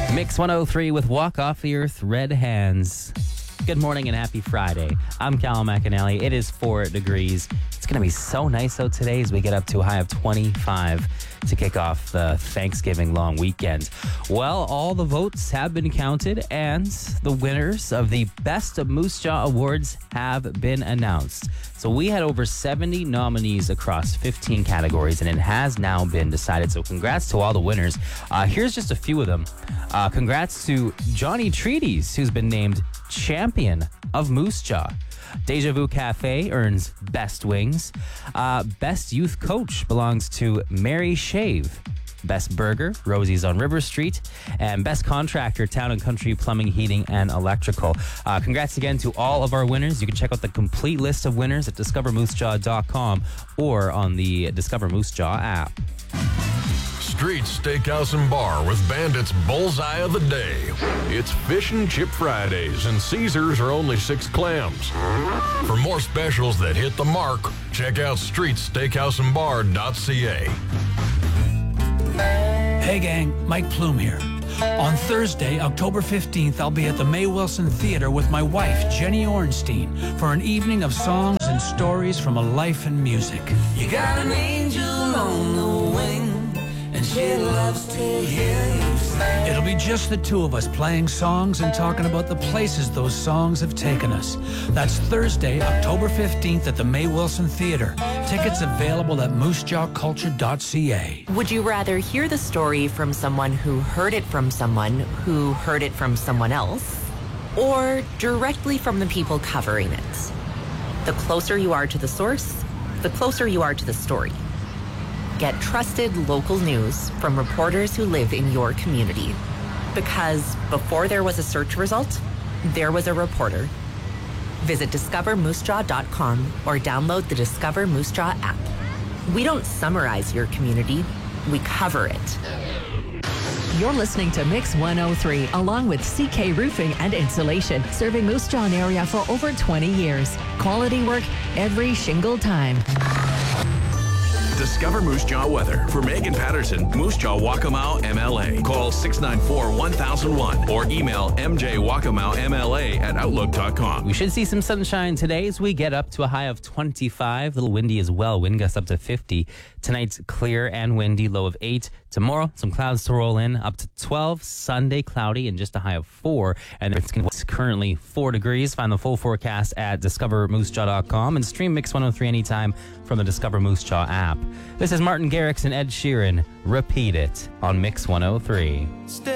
Mix 103 with Walk Off the Earth, Red Hands. Good morning and happy Friday. I'm Cal McAnally. It is 4 degrees. It's going to be so nice though today as we get up to a high of 25 to kick off the Thanksgiving long weekend. Well, all the votes have been counted and the winners of the Best of Moose Jaw Awards have been announced. So we had over 70 nominees across 15 categories and it has now been decided. So congrats to all the winners. Here's just a few of them. Congrats to Johnny Treaties, who's been named Champion of Moose Jaw. Deja Vu Cafe earns Best Wings. Best Youth Coach belongs to Mary Shave. Best Burger, Rosie's on River Street. And Best Contractor, Town and Country Plumbing, Heating, and Electrical. Congrats again to all of our winners. You can check out the complete list of winners at discovermoosejaw.com or on the Discover Moose Jaw app. Street's Steakhouse and Bar with Bandit's Bullseye of the Day. It's Fish and Chip Fridays, and Caesars are only 6 clams. For more specials that hit the mark, check out streetsteakhouseandbar.ca. Hey gang, Mike Plume here. On Thursday, October 15th, I'll be at the May Wilson Theater with my wife, Jenny Ornstein, for an evening of songs and stories from a life in music. You got an angel on the wing, and she loves to hear you sing. It'll be just the two of us playing songs and talking about the places those songs have taken us. That's Thursday, October 15th at the May Wilson Theater. Tickets available at moosejawculture.ca. Would you rather hear the story from someone who heard it from someone who heard it from someone else, or directly from the people covering it? The closer you are to the source, the closer you are to the story. Get trusted local news from reporters who live in your community. Because before there was a search result, there was a reporter. Visit discovermoosejaw.com or download the Discover Moose Jaw app. We don't summarize your community, we cover it. You're listening to Mix 103 along with CK Roofing and Insulation, serving Moose Jaw area for over 20 years. Quality work every shingle time. Discover Moose Jaw weather. For Megan Patterson, Moose Jaw Waccamaw MLA. Call 694-1001 or email mjwaccamawmla@outlook.com. We should see some sunshine today as we get up to a high of 25. A little windy as well. Wind gusts up to 50. Tonight's clear and windy, low of 8. Tomorrow, some clouds to roll in, up to 12. Sunday, cloudy and just a high of 4. And it's currently 4 degrees. Find the full forecast at discovermoosejaw.com and stream Mix 103 anytime from the Discover Moose Jaw app. This is Martin Garrix and Ed Sheeran. Repeat It on Mix 103.